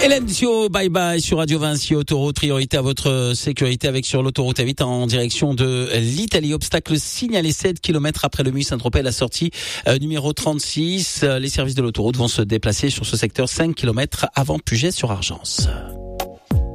Hélène Sio, bye bye sur Radio Vinci Autoroute, priorité à votre sécurité avec sur l'autoroute A8 en direction de l'Italie. Obstacle signalé 7 km après le Muy-Saint-Tropez, la sortie numéro 36. Les services de l'autoroute vont se déplacer sur ce secteur 5 km avant Puget sur Argence.